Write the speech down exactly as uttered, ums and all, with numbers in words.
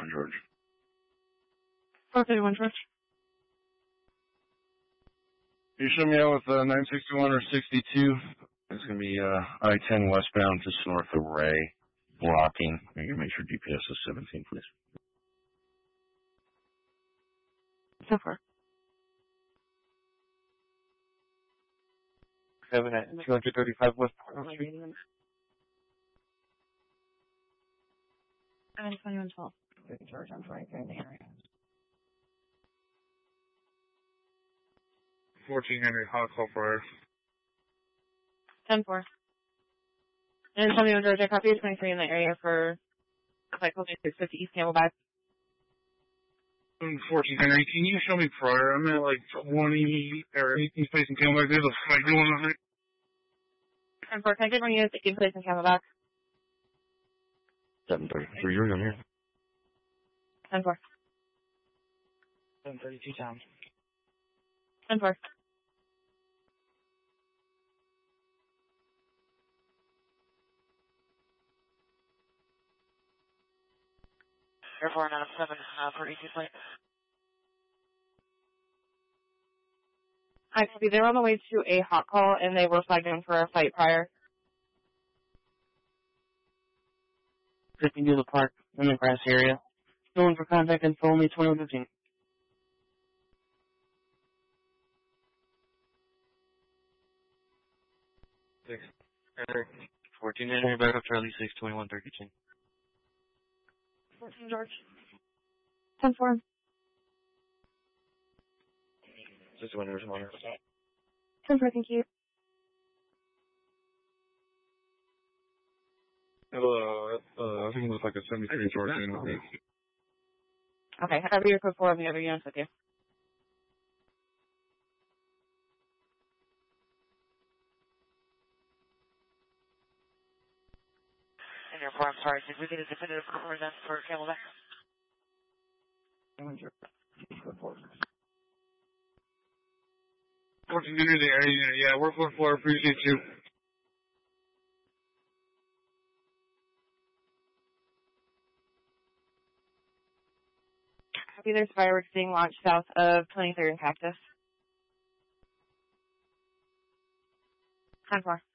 one, George. four thirty-one, George. You show me out with uh, nine sixty-one or sixty-two. It's going to be uh, I ten westbound just north of Ray, blocking. You can make sure G P S is seventeen, please. So far. Seven at two thirty-five West Park Street. I'm twenty-one twelve. George, I'm trying to find the area. fourteen hundred hot call for ten four. And twenty-one Georgia, copy twenty-three in the area for cycle six fifty East Camelback. fourteen hundred. Can you show me prior? I'm at like twenty or eighteen place in Camelback. There's a fight going on there. ten four, can I get one unit taking place in Camelback? seven thirty-three, you're in here. ten four. seven thirty-two town. ten four. Air four nine seven uh, for eighteen plate. I copy. They're on the way to a hot call, and they were flagged in for a fight prior. fifteen to the park in the grass area. No one for contact info, only twenty-one fifteen. Six. fourteen hundred back up Charlie six twenty-one thirty-two. fourteen George. ten four. Just one responder. ten four, thank you. Hello, uh, I think it looks like a seventy-three George. Okay, I have your code four of the other units with you. And airport, I'm sorry, did we get a definitive represent for Camelback? fourteen hundred the area, yeah, we're four four, appreciate you. Copy, there's fireworks being launched south of twenty-third and Cactus. ten four.